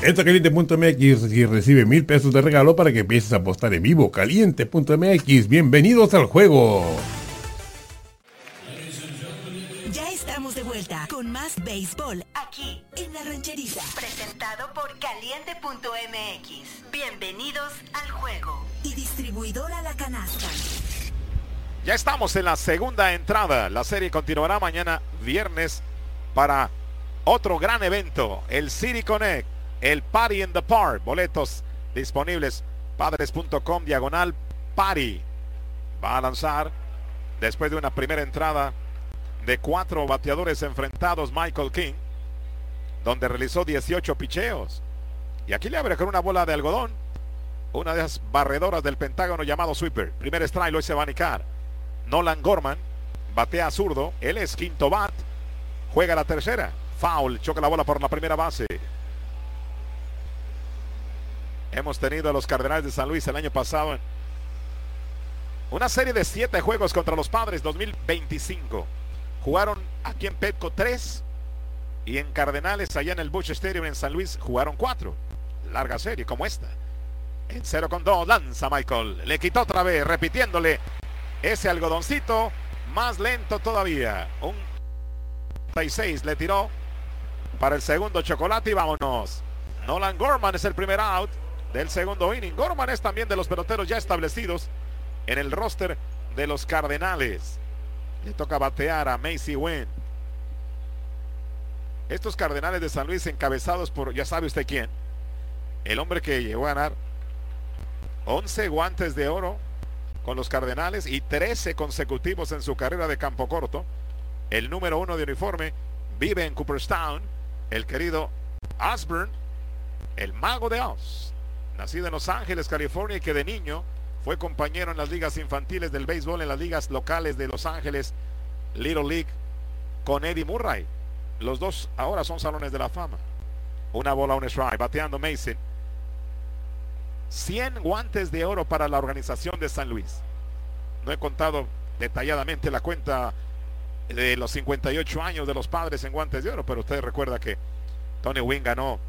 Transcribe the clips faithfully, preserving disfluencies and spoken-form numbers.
Entra a caliente punto m x y recibe mil pesos de regalo para que empieces a apostar en vivo. caliente punto m x, bienvenidos al juego. Ya estamos de vuelta con más béisbol aquí en La Rancherita. Presentado por caliente punto m x. Bienvenidos al juego. Y distribuidora La Canasta. Ya estamos en la segunda entrada. La serie continuará mañana viernes para otro gran evento, el City Connect, el Party in the Park. Boletos disponibles, padres punto com diagonal party. Va a lanzar después de una primera entrada de cuatro bateadores enfrentados Michael King, donde realizó dieciocho picheos. Y aquí le abre con una bola de algodón, una de esas barredoras del Pentágono llamado sweeper. Primer strike, hoy se va a anicar. Nolan Gorman batea zurdo, él es quinto bat, juega la tercera, foul, choca la bola por la primera base. Hemos tenido a los Cardenales de San Luis el año pasado en una serie de siete juegos contra los Padres dos mil veinticinco. Jugaron aquí en Petco tres y en Cardenales allá en el Busch Stadium en San Luis jugaron cuatro. Larga serie como esta. En cero con dos lanza Michael, le quitó otra vez, repitiéndole ese algodoncito, más lento todavía. Un treinta y seis le tiró para el segundo chocolate y vámonos. Nolan Gorman es el primer out del segundo inning. Gorman es también de los peloteros ya establecidos en el roster de los Cardenales. Le toca batear a Macy Wynn. Estos Cardenales de San Luis encabezados por, ya sabe usted quién, el hombre que llegó a ganar once guantes de oro con los Cardenales y trece consecutivos en su carrera de campo corto. El número uno de uniforme vive en Cooperstown, el querido Osborne, el mago de Oz, nacido en Los Ángeles, California, y que de niño fue compañero en las ligas infantiles del béisbol, en las ligas locales de Los Ángeles, Little League, con Eddie Murray. Los dos ahora son salones de la fama. Una bola, un strike, bateando Mason. cien guantes de oro para la organización de San Luis. No he contado detalladamente la cuenta de los cincuenta y ocho años de los Padres en guantes de oro, pero usted recuerda que Tony Gwynn ganó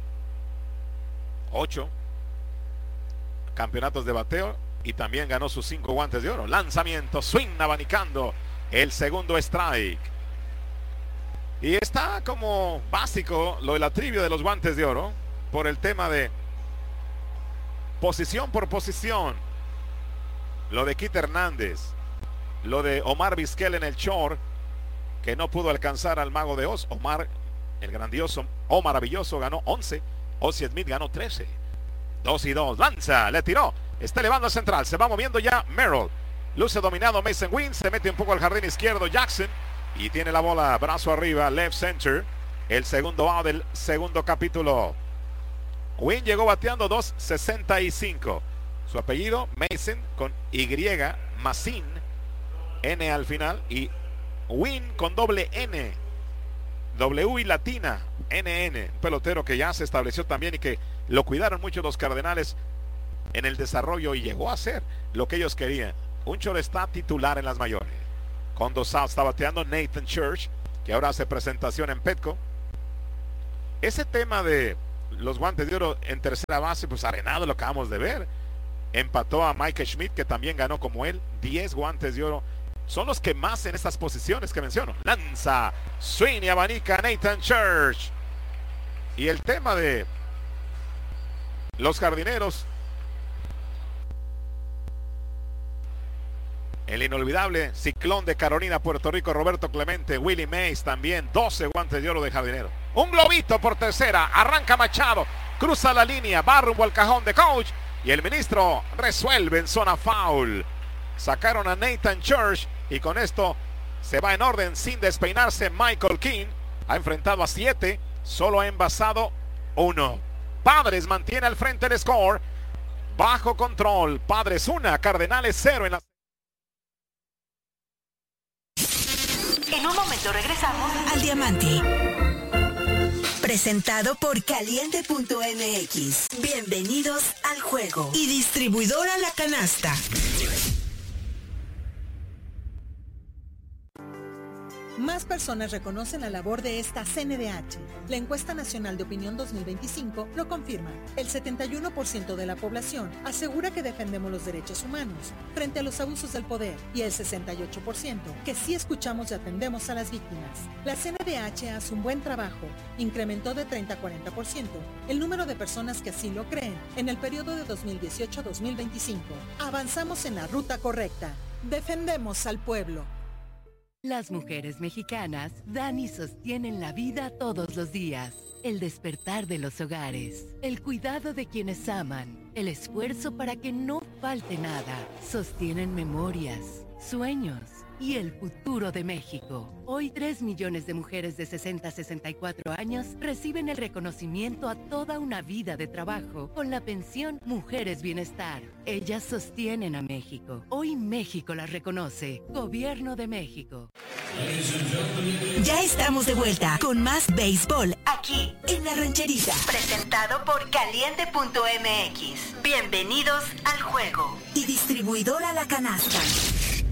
ocho campeonatos de bateo y también ganó sus cinco guantes de oro. Lanzamiento, swing, abanicando el segundo strike. Y está como básico lo de la trivia de los guantes de oro por el tema de posición por posición. Lo de Kit Hernández, lo de Omar Vizquel en el short, que no pudo alcanzar al mago de Oz. Omar, el grandioso o maravilloso, ganó once. Ozzie Smith ganó trece. Dos y dos, lanza, le tiró, está elevando a central, se va moviendo ya Merrill. Luce dominado Mason Wynn, se mete un poco al jardín izquierdo Jackson y tiene la bola brazo arriba, left center. El segundo out del segundo capítulo. Wynn llegó bateando dos sesenta y cinco. Su apellido Mason con Y, Masin, N al final, y Wynn con doble N, W y latina, N N. Un pelotero que ya se estableció también y que lo cuidaron mucho los Cardenales en el desarrollo y llegó a ser lo que ellos querían. Un shortstop titular en las mayores. Con dos outs está bateando Nathan Church, que ahora hace presentación en Petco. Ese tema de los guantes de oro en tercera base, pues arenado lo acabamos de ver. Empató a Mike Schmidt, que también ganó como él, diez guantes de oro. Son los que más en estas posiciones que menciono. Lanza, swing y abanica Nathan Church. Y el tema de los jardineros, el inolvidable ciclón de Carolina, Puerto Rico, Roberto Clemente, Willie Mays también, doce guantes de oro de jardinero. Un globito por tercera, arranca Machado, cruza la línea, va rumbo al cajón de coach y el ministro resuelve en zona foul. Sacaron a Nathan Church y con esto se va en orden sin despeinarse. Michael King ha enfrentado a siete, solo ha envasado uno. Padres mantiene al frente el score, bajo control. Padres una, Cardenales cero en la... En un momento regresamos al Diamante. Presentado por caliente punto m x. Bienvenidos al juego. Y distribuidora La Canasta. Más Más personas reconocen la labor de esta C N D H. La encuesta nacional de opinión dos mil veinticinco lo confirma. El setenta y uno por ciento de la población asegura que defendemos los derechos humanos frente a los abusos del poder y el sesenta y ocho por ciento que sí escuchamos y atendemos a las víctimas. La C N D H hace un buen trabajo. Incrementó de treinta a cuarenta por ciento el número de personas que así lo creen en el periodo de dos mil dieciocho a dos mil veinticinco. Avanzamos en la ruta correcta. Defendemos al pueblo. Las mujeres mexicanas dan y sostienen la vida todos los días. El despertar de los hogares, el cuidado de quienes aman, el esfuerzo para que no falte nada. Sostienen memorias, sueños y el futuro de México. Hoy tres millones de mujeres de sesenta a sesenta y cuatro años reciben el reconocimiento a toda una vida de trabajo con la pensión Mujeres Bienestar. Ellas sostienen a México. Hoy México las reconoce. Gobierno de México. Ya estamos de vuelta con más béisbol aquí en La Rancherita. Presentado por Caliente punto M X. Bienvenidos al juego. Y distribuidora La Canasta.